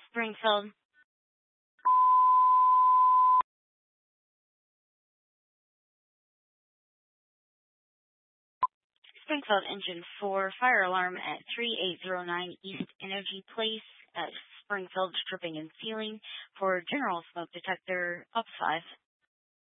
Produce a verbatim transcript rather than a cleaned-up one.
Springfield. Springfield Engine four, fire alarm at three eight zero nine East Energy Place at Springfield, stripping and sealing for general smoke detector up five.